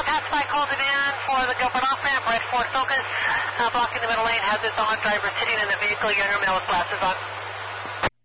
Passphy called it in for the Gilbert off-ramp, red Ford Focus, blocking the middle lane, has its on, driver sitting in the vehicle, younger male with glasses on.